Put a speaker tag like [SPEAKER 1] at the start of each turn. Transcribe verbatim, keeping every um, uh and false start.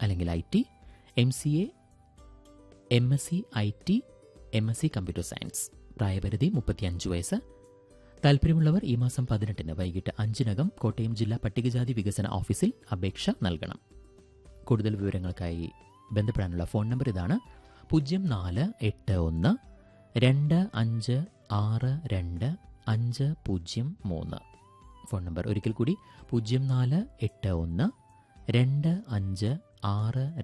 [SPEAKER 1] അല്ലെങ്കിൽ I T, M C A, M S C I T, M S C computer science. പ്രായപരിധി മുപ്പത്തിയഞ്ച് വയസ്സ്. താൽപ്പര്യമുള്ളവർ ഈ മാസം പതിനെട്ടിന് വൈകിട്ട് അഞ്ചിനകം കോട്ടയം ജില്ലാ പട്ടികജാതി വികസന ഓഫീസിൽ അപേക്ഷ നൽകണം. കൂടുതൽ വിവരങ്ങൾക്കായി ബന്ധപ്പെടാനുള്ള ഫോൺ നമ്പർ ഇതാണ്: പൂജ്യം നാല് എട്ട് ഒന്ന് രണ്ട് അഞ്ച് ആറ് രണ്ട് അഞ്ച് പൂജ്യം മൂന്ന്. ഫോൺ നമ്പർ ഒരിക്കൽ കൂടി: പൂജ്യം നാല് എട്ട് ഒന്ന് രണ്ട് അഞ്ച് ആറ്